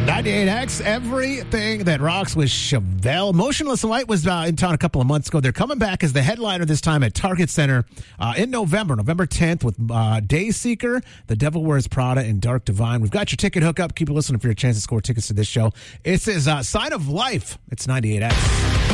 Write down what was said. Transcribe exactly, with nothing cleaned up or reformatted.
ninety-eight X, everything that rocks with Chevelle. Motionless in White was uh, in town a couple of months ago. They're coming back as the headliner this time at Target Center uh, in November, November tenth, with uh, Dayseeker, The Devil Wears Prada, and Dark Divine. We've got your ticket hookup. Keep listening for your chance to score tickets to this show. It says uh, Sign of Life. It's ninety-eight X.